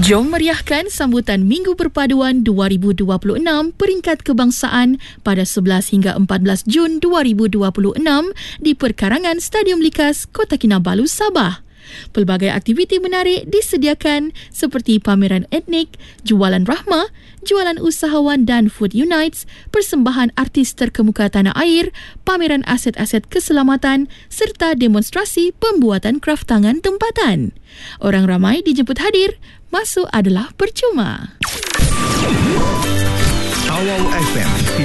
Jom meriahkan sambutan Minggu Perpaduan 2026 peringkat kebangsaan pada 11 hingga 14 Jun 2026 di perkarangan Stadium Likas, Kota Kinabalu, Sabah. Pelbagai aktiviti menarik disediakan seperti pameran etnik, jualan rahmah, jualan usahawan dan Food Unites, persembahan artis terkemuka tanah air, pameran aset-aset keselamatan serta demonstrasi pembuatan kraf tangan tempatan. Orang ramai dijemput hadir, masuk adalah percuma. Awal FM